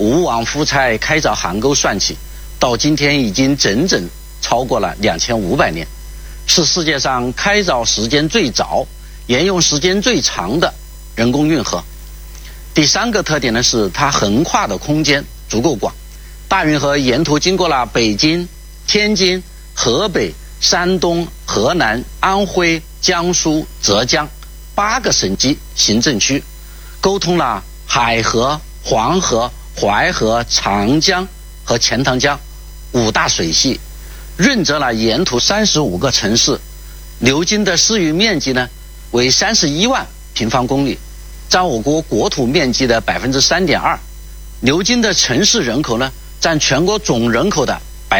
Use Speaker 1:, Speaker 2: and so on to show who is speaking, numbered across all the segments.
Speaker 1: 吴王夫差开凿邗沟算起，到今天已经整整超过了2500年，是世界上开凿时间最早、沿用时间最长的人工运河。第三个特点呢，是它横跨的空间足够广。大运河沿途经过了北京、天津、河北、山东、河南、安徽、江苏、浙江8个省级行政区，沟通了海河、黄河、淮河、长江和钱塘江5大水系，润泽了沿途35个城市，流经的市域面积呢为31万平方公里，占我国国土面积的3.2%，流经的城市人口呢占全国总人口的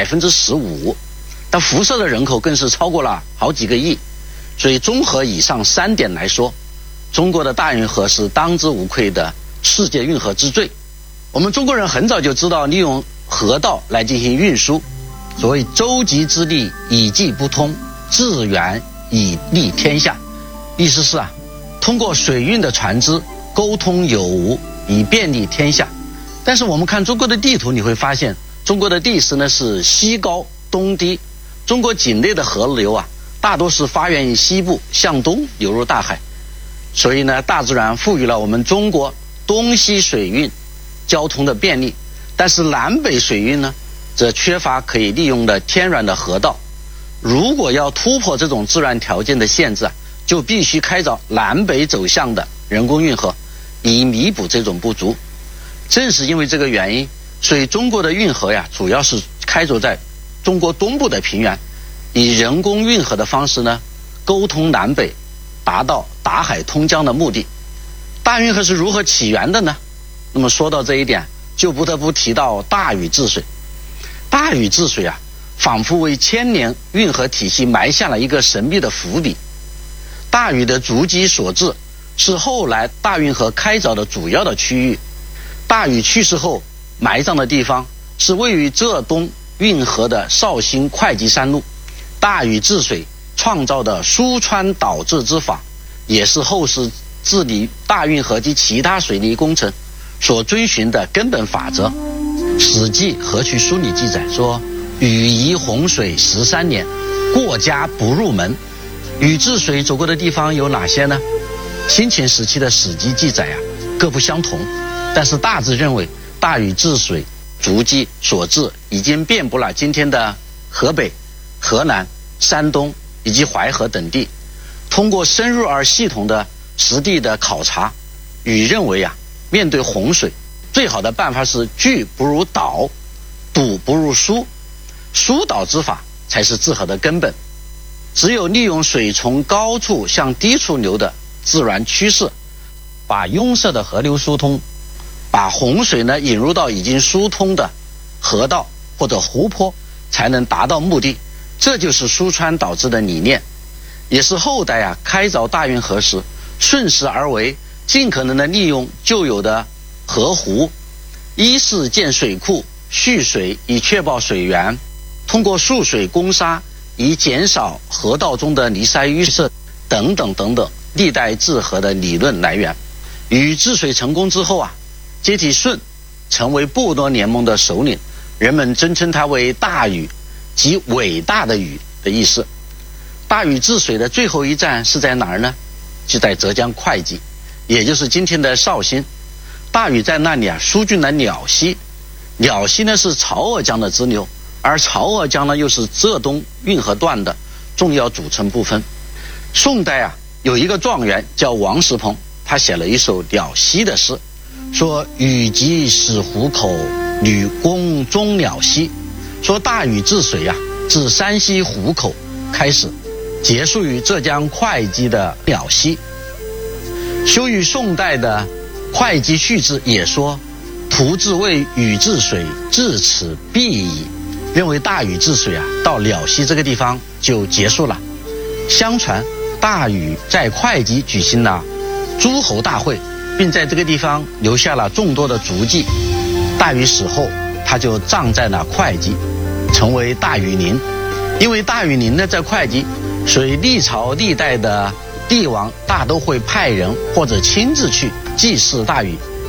Speaker 1: 15%，但辐射的人口更是超过了好几个亿。所以综合以上3点来说，中国的大运河是当之无愧的世界运河之最。我们中国人很早就知道利用河道来进行运输，所谓舟楫之利以济不通，致远以利天下，意思是通过水运的船只沟通有无，以便利天下。但是我们看中国的地图，你会发现中国的地势呢是西高东低，中国境内的河流大多是发源于西部，向东流入大海。所以呢，大自然赋予了我们中国东西水运交通的便利，但是南北水运呢则缺乏可以利用的天然的河道。如果要突破这种自然条件的限制就必须开凿南北走向的人工运河，以弥补这种不足。正是因为这个原因，所以中国的运河主要是开凿在中国东部的平原，以人工运河的方式呢沟通南北，达到打海通江的目的。大运河是如何起源的呢？那么说到这一点，就不得不提到大禹治水。大禹治水仿佛为千年运河体系埋下了一个神秘的伏笔。大禹的足迹所至是后来大运河开凿的主要的区域。大禹去世后埋葬的地方是位于浙东运河的绍兴会稽山路。大禹治水创造的疏川导治之法，也是后世治理大运河及其他水利工程所遵循的根本法则。史记河渠书里记载说，禹夷洪水13年，过家不入门。禹治水走过的地方有哪些呢？先秦时期的史记记载各不相同，但是大致认为大禹治水足迹所至已经遍布了今天的河北、河南、山东以及淮河等地。通过深入而系统的实地的考察，禹认为面对洪水最好的办法是拒不如导，堵不如疏，疏导之法才是治河的根本。只有利用水从高处向低处流的自然趋势，把拥塞的河流疏通，把洪水呢引入到已经疏通的河道或者湖泊，才能达到目的。这就是疏川导治的理念，也是后代开凿大运河时顺势而为，尽可能的利用旧有的河湖，一是建水库蓄水以确保水源，通过蓄水攻沙以减少河道中的泥塞淤塞等等等等历代治河的理论来源。禹治水成功之后接替舜成为部落联盟的首领，人们尊称他为大禹，即伟大的禹的意思。大禹治水的最后一站是在哪儿呢？就在浙江会稽，也就是今天的绍兴。大禹在那里疏浚了鸟溪，鸟溪呢是潮娥江的支流，而潮娥江呢又是浙东运河段的重要组成部分。宋代有一个状元叫王石鹏，他写了一首鸟溪的诗，说禹集始湖口，吕公终鸟溪。说大禹治水自山西湖口开始，结束于浙江会稽的鸟溪。修于宋代的会稽序志也说，徒自为禹治水，至此毕矣。认为大禹治水到鸟溪这个地方就结束了。相传大禹在会稽举行了诸侯大会，并在这个地方留下了众多的足迹。大禹死后，他就葬在了会稽，成为大禹陵。因为大禹陵呢在会稽，所以历朝历代的帝王大都会派人或者亲自去祭祀大禹。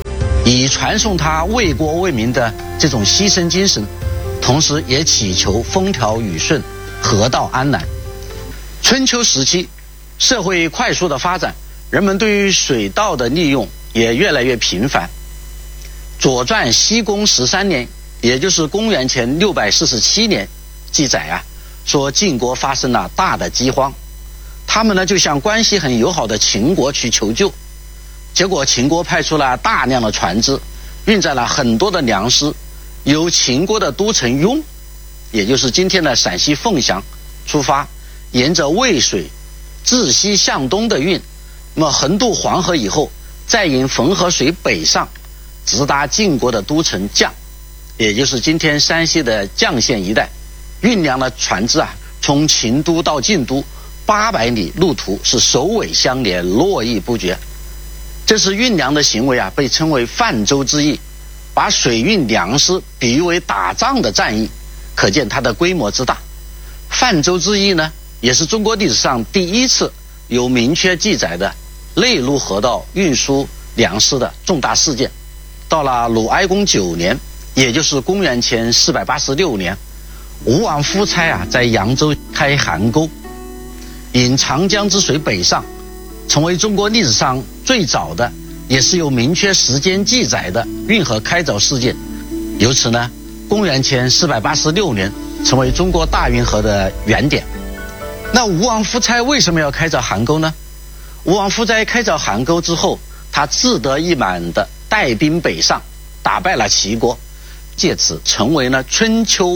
Speaker 1: 以传颂他为国为民的这种牺牲精神，同时也祈求风调雨顺、河道安南。春秋时期，社会快速的发展，人们对于水稻的利用也越来越频繁。左传西公13年，也就是公元前647年记载啊，说晋国发生了大的饥荒，他们呢就向关系很友好的秦国去求救，结果秦国派出了大量的船只，运载了很多的粮食，由秦国的都城雍，也就是今天的陕西凤翔出发，沿着渭水自西向东的运，那么横渡黄河以后，再引汾河水北上，直达晋国的都城绛，也就是今天山西的绛县一带。运粮的船只啊，从秦都到晋都800里路途是首尾相连，络绎不绝。这是运粮的行为啊，被称为泛舟之役，把水运粮食比喻为打仗的战役，可见它的规模之大。泛舟之役呢，也是中国历史上第一次有明确记载的内陆河道运输粮食的重大事件。到了鲁哀公9年，也就是公元前486年，吴王夫差啊，在扬州开邗沟，引长江之水北上，成为中国历史上最早的，也是有明确时间记载的运河开凿事件。由此呢，公元前486年成为中国大运河的原点。那吴王夫差为什么要开凿邗沟呢？吴王夫差开凿邗沟之后，他志得意满的带兵北上，打败了齐国，借此成为了春秋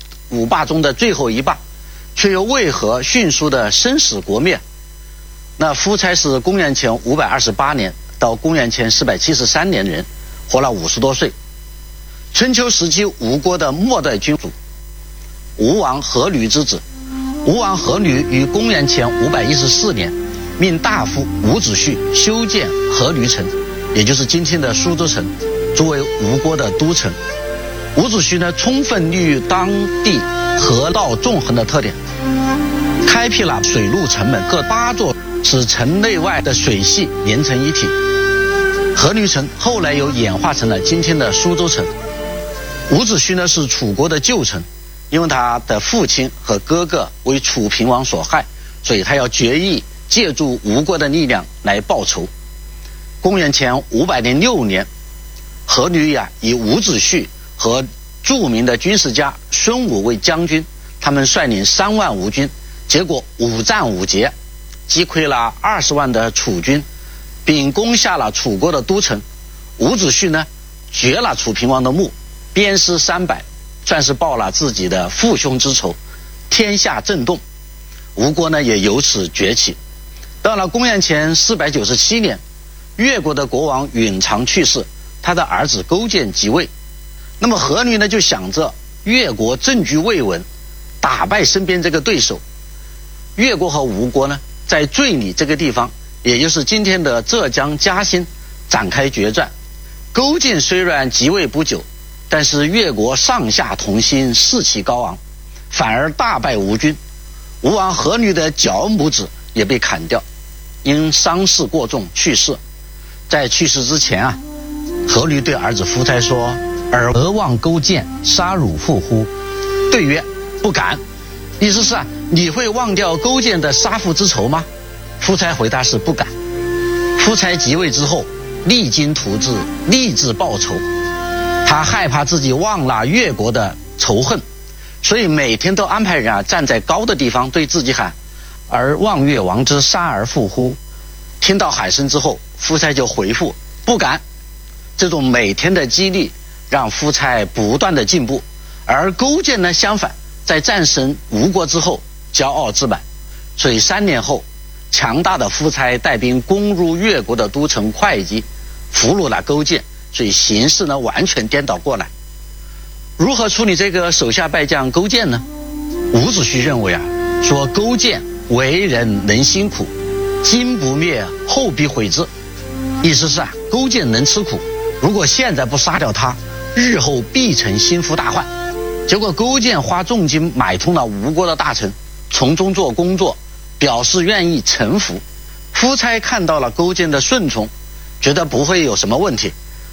Speaker 1: 5霸中的最后一霸，却又为何迅速的生死国灭？那夫差是公元前528年到公元前473年人，活了50多岁。春秋时期吴国的末代君主，吴王阖闾之子。吴王阖闾于公元前514年命大夫伍子胥修建阖闾城，也就是今天的苏州城，作为吴国的都城。伍子胥呢，充分利用当地河道纵横的特点，开辟了水陆城门各8座，使城内外的水系连成一体。阖闾城后来又演化成了今天的苏州城。伍子胥呢，是楚国的旧臣，因为他的父亲和哥哥为楚平王所害，所以他要决意借助吴国的力量来报仇。公元前506年，阖闾呀以伍子胥和著名的军事家孙武为将军，他们率领3万吴军，结果5战5捷，击溃了20万的楚军，并攻下了楚国的都城。伍子胥呢，掘了楚平王的墓，鞭尸300，算是报了自己的父兄之仇，天下震动。吴国呢也由此崛起。到了公元前497年，越国的国王允常去世，他的儿子勾践即位。那么阖闾呢就想着越国政局未稳，打败身边这个对手。越国和吴国呢在醉里这个地方，也就是今天的浙江嘉兴展开决战。勾践虽然即位不久，但是越国上下同心，士气高昂，反而大败吴军。吴王阖闾的脚拇指也被砍掉，因伤势过重去世。在去世之前啊，阖闾对儿子夫差说：“尔何望勾践杀汝父乎？”对曰：“不敢。”意思是啊，你会忘掉勾践的杀父之仇吗？夫差回答是不敢。夫差即位之后，励精图治，立志报仇。他害怕自己忘了越国的仇恨，所以每天都安排人啊站在高的地方对自己喊：“而望越王之杀而复乎？”听到喊声之后，夫差就回复：“不敢。”这种每天的激励让夫差不断的进步。而勾践呢，相反，在战胜吴国之后骄傲自满，所以3年后，强大的夫差带兵攻入越国的都城会稽，俘虏了勾践，所以形势呢完全颠倒过来。如何处理这个手下败将勾践呢？伍子胥认为啊，说勾践为人能辛苦，今不灭后必悔之。意思是啊，勾践能吃苦，如果现在不杀掉他，日后必成心腹大患。结果勾践花重金买通了吴国的大臣，从中做工作，表示愿意臣服。夫差看到了勾践的顺从，觉得不会有什么问题，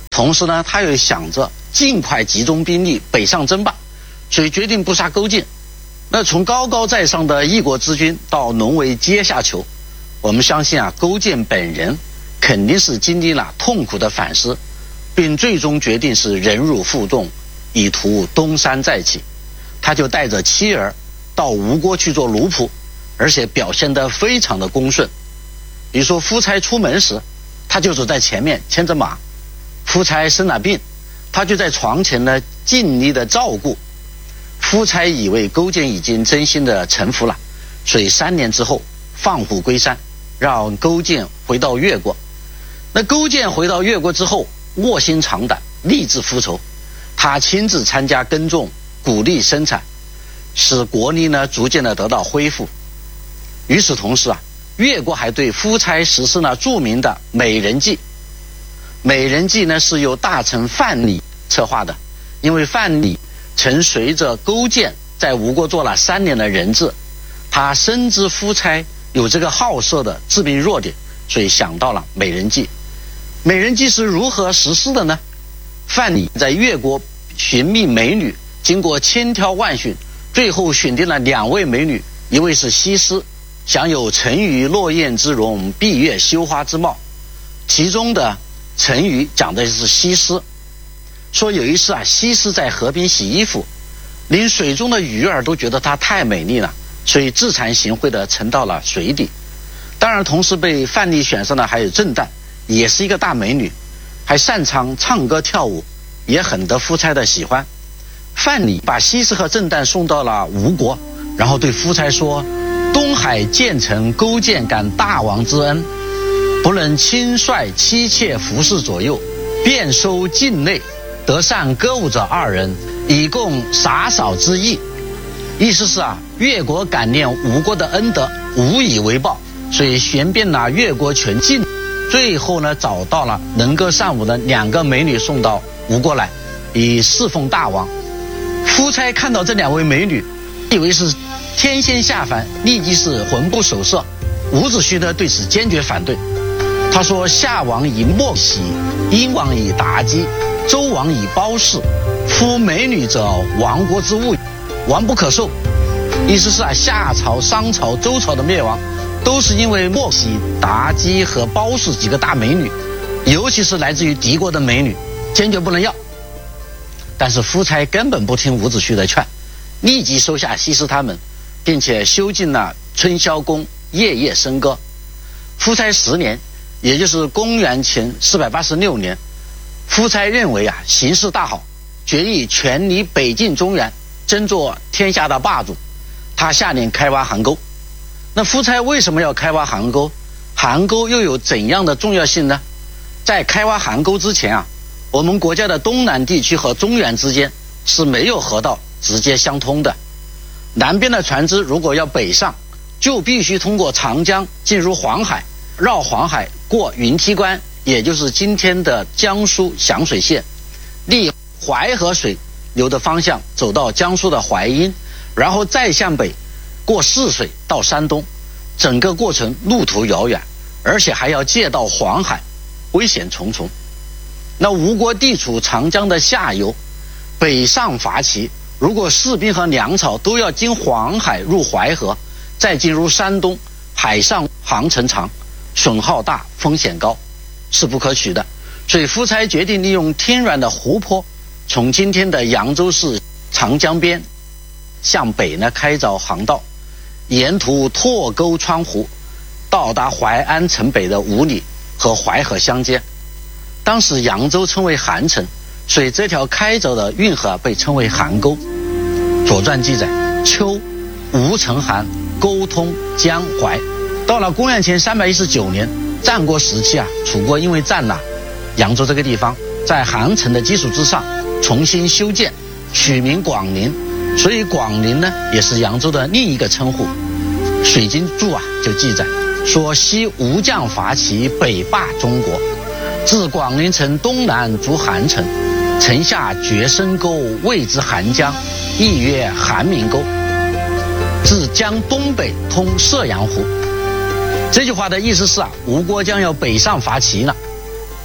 Speaker 1: 同时呢，他又想着尽快集中兵力北上争霸，所以决定不杀勾践。那从高高在上的一国之君到沦为阶下囚，我们相信勾践本人肯定是经历了痛苦的反思，并最终决定是忍辱负重，以图东山再起。他就带着妻儿到吴国去做奴仆，而且表现得非常的恭顺。比如说夫差出门时，他就走在前面牵着马；夫差生了病，他就在床前呢尽力的照顾。夫差以为勾践已经真心的臣服了，所以3年之后放虎归山，让勾践回到越国。那勾践回到越国之后，卧薪尝胆，立志复仇。他亲自参加耕种，鼓励生产，使国力呢逐渐的得到恢复。与此同时越国还对夫差实施了著名的美人计。美人计呢是由大臣范蠡策划的，因为范蠡曾随着勾践在吴国做了3年的人质，他深知夫差有这个好色的致命弱点，所以想到了美人计。美人计是如何实施的呢？范蠡在越国寻觅美女，经过千挑万选，最后选定了2位美女，一位是西施，享有沉鱼落雁之容，闭月羞花之貌。其中的成语讲的是西施，说有一次西施在河边洗衣服，连水中的鱼儿都觉得她太美丽了，所以自惭形秽地沉到了水底。当然同时被范蠡选上的还有郑旦，也是一个大美女，还擅长唱歌跳舞，也很得夫差的喜欢。范蠡把西施和郑旦送到了吴国，然后对夫差说：东海建臣勾践感大王之恩，不论亲率妻妾服侍左右，遍收境内，得善歌舞者2人，以供洒扫之意。意思是越国感念吴国的恩德，无以为报，所以旋遍了越国全境，最后呢找到了能歌善舞的2个美女送到吴国来，以侍奉大王。夫差看到这2位美女，以为是天仙下凡，立即是魂不守舍。伍子胥呢对此坚决反对，他说：夏王以莫喜，殷王以妲己，周王以褒姒，夫美女者亡国之物，亡不可受。意思是夏朝、商朝、周朝的灭亡都是因为莫喜、妲己和褒姒几个大美女，尤其是来自于敌国的美女，坚决不能要。但是夫差根本不听伍子胥的劝，立即收下西施他们，并且修建了春宵宫，夜夜笙歌。夫差10年，也就是公元前486年，夫差认为形势大好，决意全力北进中原，争做天下的霸主。他下令开挖邗沟。那夫差为什么要开挖邗沟？邗沟又有怎样的重要性呢？在开挖邗沟之前我们国家的东南地区和中原之间是没有河道直接相通的。南边的船只如果要北上，就必须通过长江进入黄海，绕黄海过云梯关，也就是今天的江苏响水县，历淮河水流的方向走到江苏的淮阴，然后再向北过泗水到山东。整个过程路途遥远，而且还要借道黄海，危险重重。那吴国地处长江的下游，北上伐齐，如果士兵和粮草都要经黄海入淮河，再进入山东，海上航程长，损耗大，风险高，是不可取的。所以夫差决定利用天然的湖泊，从今天的扬州市长江边向北呢开凿航道，沿途拓沟穿湖，到达淮安城北的5里，和淮河相接。当时扬州称为韩城，所以这条开凿的运河被称为邗沟。左传记载：秋，吴成邗，沟通江淮。到了公元前319年，战国时期楚国因为占了扬州这个地方，在韩城的基础之上重新修建，取名广陵，所以广陵呢也是扬州的另一个称呼。水经注就记载说：西吴将伐齐，北霸中国，自广陵城东南逐韩城，城下决深沟，谓之韩江，亦曰韩明沟，自江东北通射阳湖。这句话的意思是吴国将要北上伐齐了。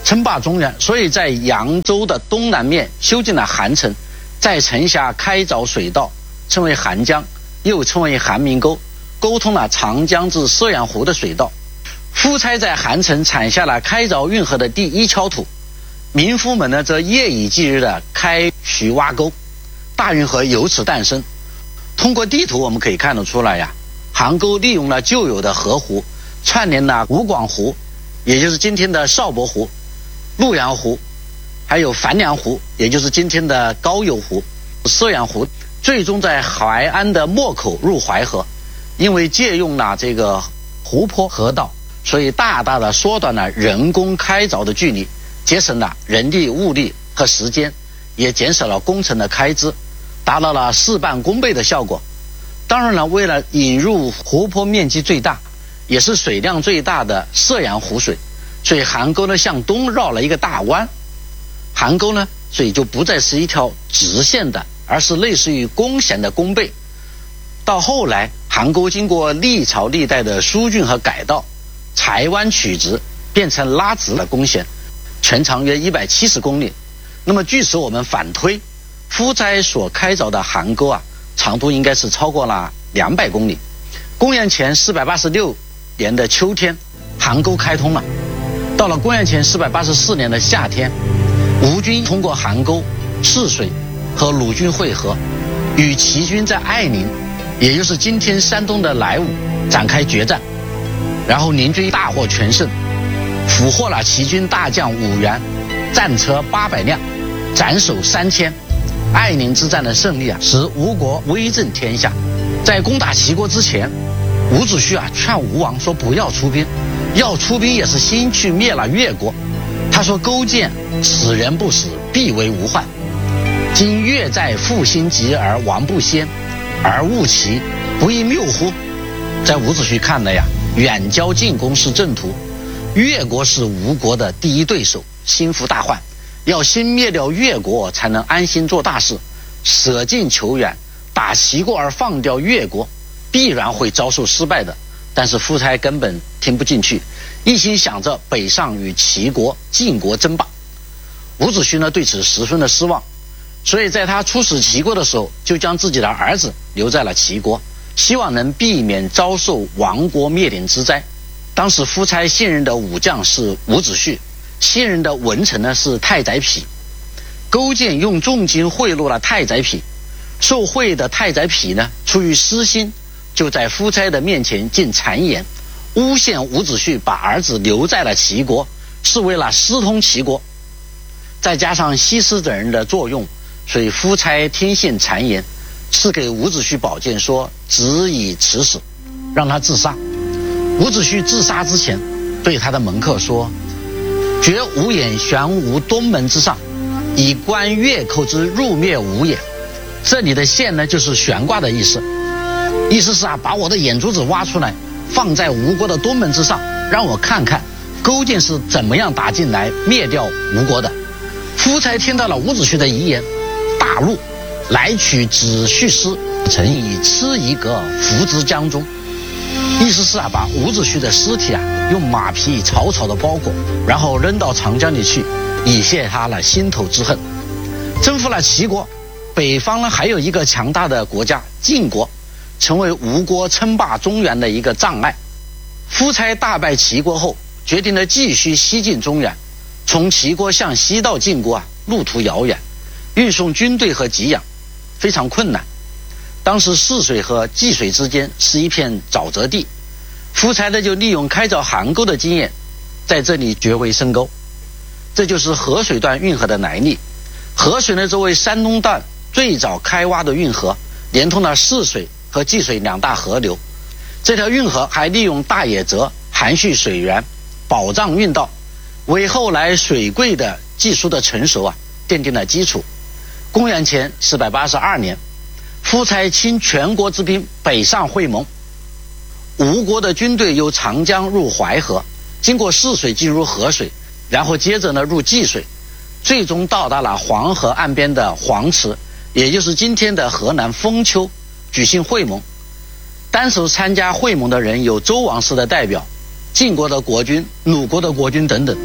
Speaker 1: 称霸中原，所以在扬州的东南面修建了韩城，在城下开凿水道，称为韩江，又称为韩明沟，沟通了长江至沭阳湖的水道。夫差在韩城产下了开凿运河的第一锹土，民夫们呢则夜以继日的开渠挖沟，大运河由此诞生。通过地图我们可以看得出来呀，邗沟利用了旧有的河湖，串联了吴广湖，也就是今天的邵伯湖、潞阳湖，还有樊梁湖，也就是今天的高邮湖、沭阳湖，最终在淮安的莫口入淮河。因为借用了这个湖泊河道，所以大大的缩短了人工开凿的距离，节省了人力物力和时间，也减少了工程的开支，达到了事半功倍的效果。当然了，为了引入湖泊面积最大也是水量最大的沭阳湖水，所以邗沟呢向东绕了一个大弯。邗沟呢所以就不再是一条直线的，而是类似于弓弦的弓背。到后来邗沟经过历朝历代的疏浚和改道，裁弯曲直，变成拉直的弓弦，全长约170公里。那么据此我们反推，夫差所开凿的邗沟啊，长度应该是超过了200公里。公元前486年的秋天，邗沟开通了。到了公元前484年的夏天，吴军通过邗沟泗水和鲁军会合，与齐军在艾宁，也就是今天山东的莱芜展开决战，然后宁军大获全胜，俘获了齐军大将伍员，战车800辆，斩首3000。艾宁之战的胜利啊，使吴国威震天下。在攻打齐国之前，伍子胥啊劝吴王说不要出兵，要出兵也是先去灭了越国。他说勾践此人不死，必为无患。今越在复兴急而亡不先，而误齐，不亦谬乎？在伍子胥看来呀，远交近攻是正途，越国是吴国的第一对手，心腹大患，要先灭掉越国才能安心做大事，舍近求远，打齐国而放掉越国，必然会遭受失败的。但是夫差根本听不进去，一心想着北上与齐国、晋国争霸。伍子胥呢对此十分的失望，所以在他出使齐国的时候，就将自己的儿子留在了齐国，希望能避免遭受亡国灭顶之灾。当时夫差信任的武将是伍子胥，信任的文臣呢是太宰匹。勾践用重金贿赂了太宰匹，受贿的太宰匹呢出于私心，就在夫差的面前进谗言，诬陷伍子胥把儿子留在了齐国，是为了私通齐国。再加上西施等人的作用，所以夫差听信谗言，赐给伍子胥宝剑，说只以此死，让他自杀。伍子胥自杀之前对他的门客说，绝吾眼悬吴东门之上，以观越寇之入灭吴也。这里的线呢就是悬挂的意思，意思是把我的眼珠子挖出来，放在吴国的东门之上，让我看看勾践是怎么样打进来灭掉吴国的。夫差听到了伍子胥的遗言，大怒，来取子胥尸，曾以蚩夷革伏之江中。意思是把伍子胥的尸体用马皮草草的包裹，然后扔到长江里去，以泄他了心头之恨。征服了齐国，北方呢还有一个强大的国家晋国，成为吴国称霸中原的一个障碍。夫差大败齐国后，决定了继续西进中原。从齐国向西到晋国路途遥远，运送军队和给养非常困难。当时泗水和济水之间是一片沼泽地，夫差呢就利用开凿邗沟的经验，在这里掘为深沟。这就是河水段运河的来历。河水呢作为山东段最早开挖的运河，连通了泗水和济水两大河流。这条运河还利用大野泽含蓄水源，保障运道，为后来水柜的技术的成熟奠定了基础。公元前482年，夫差倾全国之兵北上会盟。吴国的军队由长江入淮河，经过泗水进入河水，然后接着呢入济水，最终到达了黄河岸边的黄池，也就是今天的河南封丘，举行会盟。当时参加会盟的人有周王室的代表、晋国的国君、鲁国的国君等等。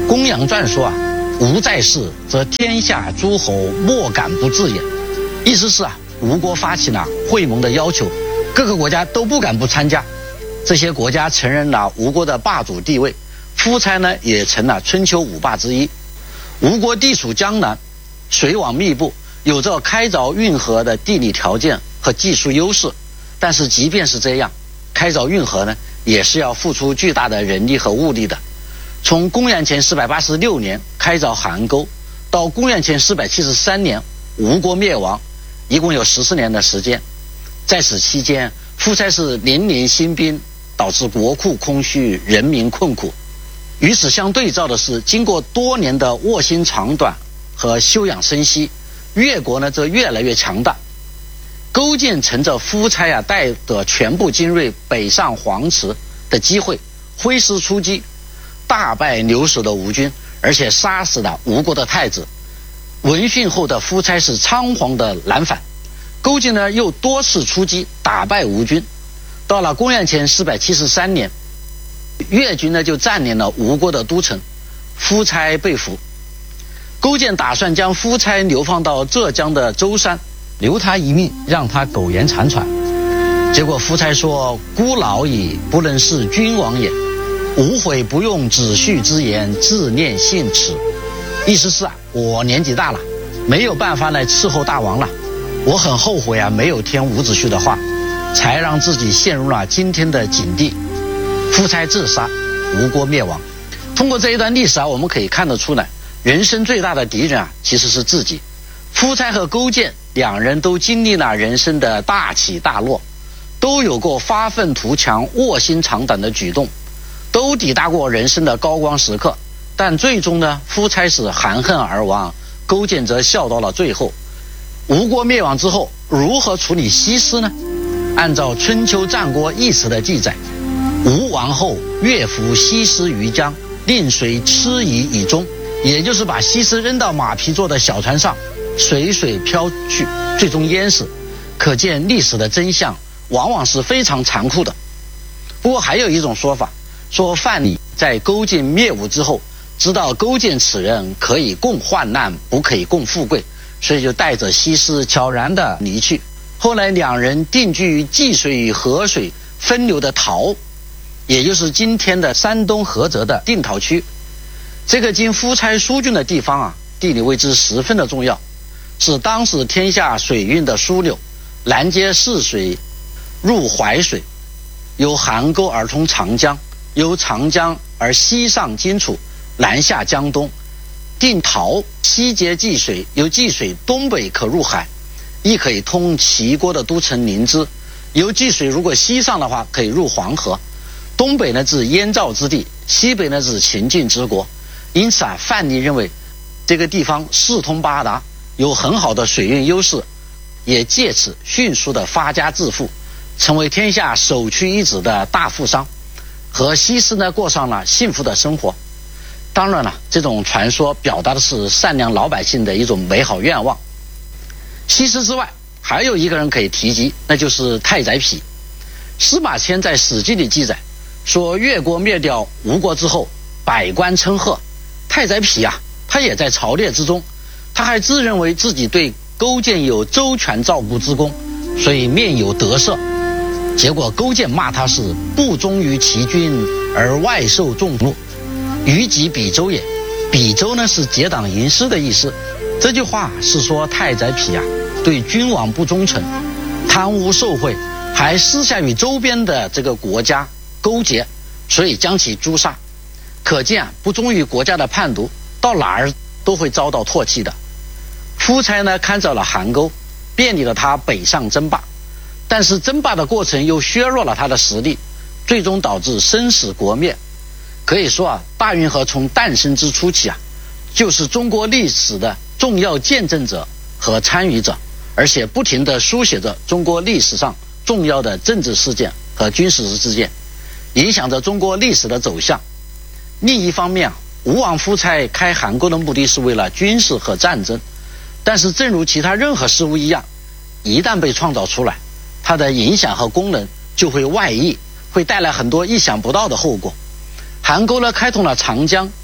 Speaker 1: 公羊传说啊，吾在世，则天下诸侯莫敢不至也。意思是啊，吴国发起了会盟的要求，各个国家都不敢不参加。这些国家承认了吴国的霸主地位，夫差呢也成了春秋五霸之一。吴国地处江南，水网密布，有着开凿运河的地理条件和技术优势。但是即便是这样，开凿运河呢，也是要付出巨大的人力和物力的。从公元前486年开凿邗沟，到公元前473年吴国灭亡，一共有14年的时间。在此期间，夫差是零零新兵，导致国库空虚，人民困苦。与此相对照的是，经过多年的卧薪尝短和休养生息，越国呢则越来越强大。勾践乘着夫差带的全部精锐北上黄池的机会，挥师出击，大败留守的吴军，而且杀死了吴国的太子。闻讯后的夫差是仓皇的南返，勾践呢又多次出击，打败吴军。到了公元前473年，越军呢就占领了吴国的都城，夫差被俘。勾践打算将夫差流放到浙江的舟山，留他一命，让他苟延残喘。结果夫差说：“孤老矣，不能事君王也。吾悔不用子婿之言，自念信耻。”意思是啊，我年纪大了，没有办法来伺候大王了，我很后悔啊，没有听伍子胥的话，才让自己陷入了今天的境地。夫差自杀，吴国灭亡。通过这一段历史啊，我们可以看得出来，人生最大的敌人啊，其实是自己。夫差和勾践两人都经历了人生的大起大落，都有过发愤图强、卧薪尝胆的举动，都抵达过人生的高光时刻。但最终呢，夫差是含恨而亡，勾践则笑到了最后。吴国灭亡之后，如何处理西施呢？按照春秋战国佚史的记载，吴王后乐服西施于江，令水吃夷以终，也就是把西施扔到马匹做的小船上，随水漂去，最终淹死。可见历史的真相往往是非常残酷的。不过还有一种说法，说范蠡在勾践灭吴之后，知道勾践此人可以共患难，不可以共富贵，所以就带着西施悄然地离去。后来两人定居于济水与河水分流的陶，也就是今天的山东菏泽的定陶区。这个经夫差疏浚的地方啊，地理位置十分的重要，是当时天下水运的枢纽，南接泗水，入淮水，由邗沟而通长江，由长江而西上荆楚，南下江东。定陶西接济水，由济水东北可入海，亦可以通齐国的都城临淄。由济水如果西上的话，可以入黄河。东北呢指燕赵之地，西北呢指秦晋之国。因此啊，范蠡认为这个地方四通八达，有很好的水运优势，也借此迅速的发家致富，成为天下首屈一指的大富商，和西施呢过上了幸福的生活。当然了，这种传说表达的是善良老百姓的一种美好愿望。西施之外，还有一个人可以提及，那就是太宰匹。司马迁在《史记》里记载说，越国灭掉吴国之后，百官称贺。太宰匹啊，他也在朝列之中，他还自认为自己对勾践有周全照顾之功，所以面有得色。结果勾践骂他是不忠于其君，而外受众怒，于己比周也。比周呢是结党营私的意思。这句话是说太宰匹啊对君王不忠诚，贪污受贿，还私下与周边的这个国家勾结，所以将其诛杀。可见啊，不忠于国家的叛徒到哪儿都会遭到唾弃的。夫差呢看着了邗沟，便利了他北上争霸，但是争霸的过程又削弱了他的实力，最终导致生死国灭。可以说啊，大运河从诞生之初起啊，就是中国历史的重要见证者和参与者，而且不停地书写着中国历史上重要的政治事件和军事事件，影响着中国历史的走向。另一方面啊，吴王夫差开邗沟的目的是为了军事和战争，但是正如其他任何事物一样，一旦被创造出来，它的影响和功能就会外溢，会带来很多意想不到的后果。邗沟呢开通了长江，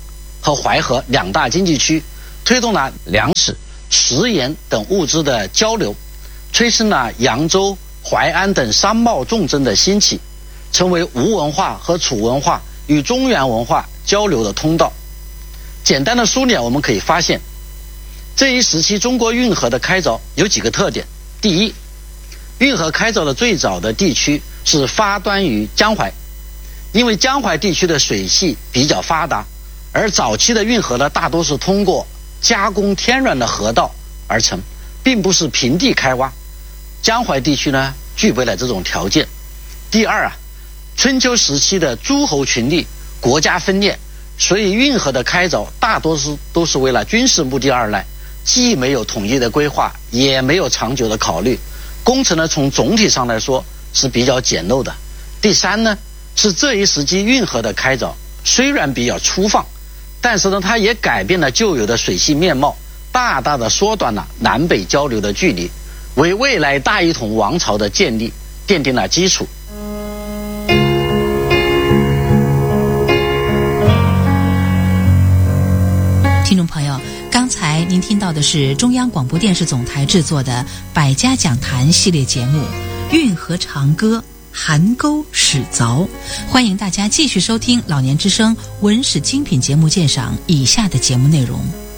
Speaker 1: 和淮河两大经济区，推动了粮食、食盐等物资的交流，催生了扬州、淮安等商贸重镇的兴起，成为吴文化和楚文化与中原文化交流的通道。简单的梳理，我们可以发现，这一时期中国运河的开凿有几个特点。第一，运河开凿的最早的地区是发端于江淮，因为江淮地区的水系比较发达，而早期的运河呢，大多是通过加工天然的河道而成，并不是平地开挖。江淮地区呢，具备了这种条件。第二春秋时期的诸侯群力，国家分裂，所以运河的开凿大多都是为了军事目的而来，既没有统一的规划，也没有长久的考虑，工程呢从总体上来说是比较简陋的。第三呢，是这一时期运河的开凿虽然比较粗放，但是呢它也改变了旧有的水系面貌，大大的缩短了南北交流的距离，为未来大一统王朝的建立奠定了基础。
Speaker 2: 听众朋友，刚才您听到的是中央广播电视总台制作的百家讲坛系列节目《运河长歌邗沟始凿》，欢迎大家继续收听老年之声文史精品节目鉴赏以下的节目内容。